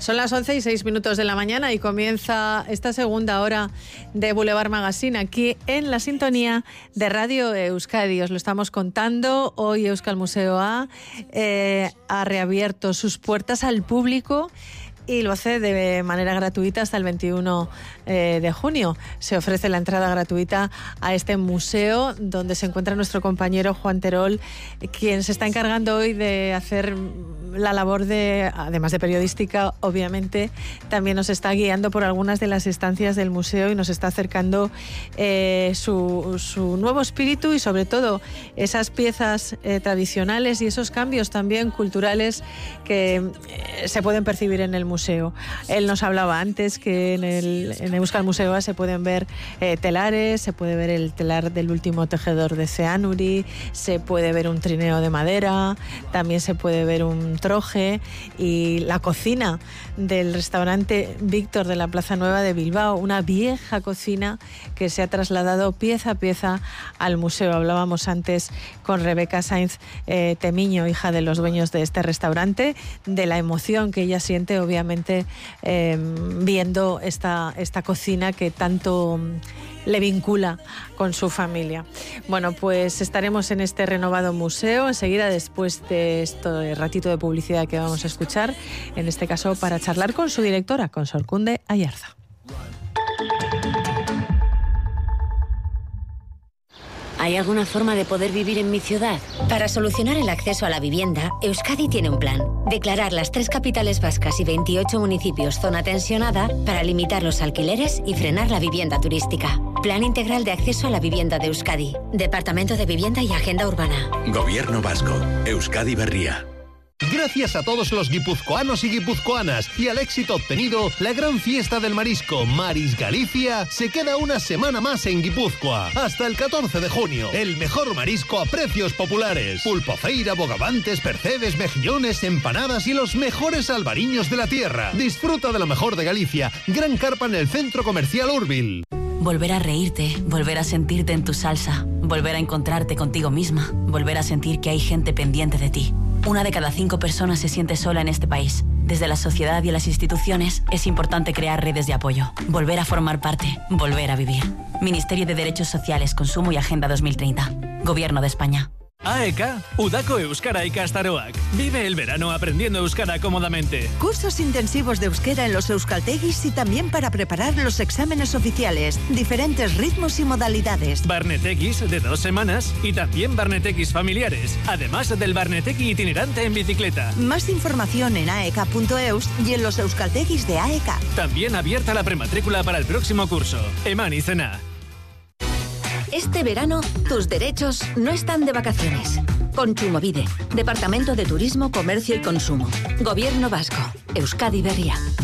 Son las 11:06 de la mañana y comienza esta segunda hora de Boulevard Magazine aquí en la sintonía de Radio Euskadi. Os lo estamos contando. Hoy Euskal Museo ha reabierto sus puertas al público y lo hace de manera gratuita hasta el 21 de junio. Se ofrece la entrada gratuita a este museo donde se encuentra nuestro compañero Juan Terol, quien se está encargando hoy de hacer la labor de, además de periodística, obviamente, también nos está guiando por algunas de las estancias del museo y nos está acercando su nuevo espíritu y sobre todo esas piezas tradicionales y esos cambios también culturales que se pueden percibir en el museo. Él nos hablaba antes que en Euskal Museo se pueden ver telares, se puede ver el telar del último tejedor de Zeanuri, se puede ver un trineo de madera, también se puede ver un troje y la cocina del restaurante Víctor de la Plaza Nueva de Bilbao, una vieja cocina que se ha trasladado pieza a pieza al museo. Hablábamos antes con Rebeca Sainz Temiño, hija de los dueños de este restaurante, de la emoción que ella siente obviamente viendo esta cocina que tanto le vincula con su familia. Bueno, pues estaremos en este renovado museo enseguida después de este ratito de publicidad que vamos a escuchar, en este caso para charlar con su directora, con Sorkunde Ayarza. ¿Hay alguna forma de poder vivir en mi ciudad? Para solucionar el acceso a la vivienda, Euskadi tiene un plan. Declarar las 3 capitales vascas y 28 municipios zona tensionada para limitar los alquileres y frenar la vivienda turística. Plan integral de acceso a la vivienda de Euskadi. Departamento de Vivienda y Agenda Urbana. Gobierno vasco. Euskadi Berria. Gracias a todos los guipuzcoanos y guipuzcoanas y al éxito obtenido, la gran fiesta del marisco Maris Galicia se queda una semana más en Guipúzcoa. Hasta el 14 de junio. El mejor marisco a precios populares. Pulpofeira, bogavantes, percebes, mejillones, empanadas y los mejores albariños de la tierra. Disfruta de lo mejor de Galicia. Gran carpa en el Centro Comercial Urbil. Volver a reírte, volver a sentirte en tu salsa, volver a encontrarte contigo misma, volver a sentir que hay gente pendiente de ti. 1 de cada 5 personas se siente sola en este país. Desde la sociedad y las instituciones es importante crear redes de apoyo, volver a formar parte, volver a vivir. Ministerio de Derechos Sociales, Consumo y Agenda 2030. Gobierno de España. AEK, Udako Euskara ikastaroak. Vive el verano aprendiendo euskara cómodamente. Cursos intensivos de euskera en los euskaltegis y también para preparar los exámenes oficiales. Diferentes ritmos y modalidades. Barnetekis de 2 semanas y también barnetekis familiares. Además del barneteki itinerante en bicicleta. Más información en aek.eus y en los euskaltegis de AEK. También abierta la prematrícula para el próximo curso. Eman Izena. Este verano, tus derechos no están de vacaciones. Kontsumobide, Departamento de Turismo, Comercio y Consumo. Gobierno vasco. Euskadi Berria.